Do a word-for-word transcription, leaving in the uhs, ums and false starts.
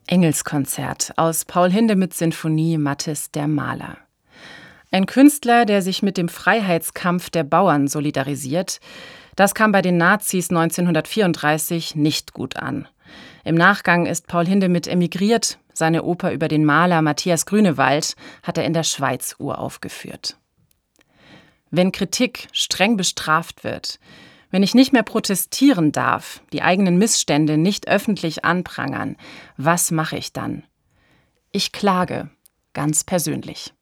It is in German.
Engelskonzert aus Paul Hindemiths Sinfonie Mathis der Maler. Ein Künstler, der sich mit dem Freiheitskampf der Bauern solidarisiert, das kam bei den Nazis neunzehnhundertvierunddreißig nicht gut an. Im Nachgang ist Paul Hindemith emigriert, seine Oper über den Maler Matthias Grünewald hat er in der Schweiz uraufgeführt. Wenn Kritik streng bestraft wird, wenn ich nicht mehr protestieren darf, die eigenen Missstände nicht öffentlich anprangern, was mache ich dann? Ich klage, ganz persönlich.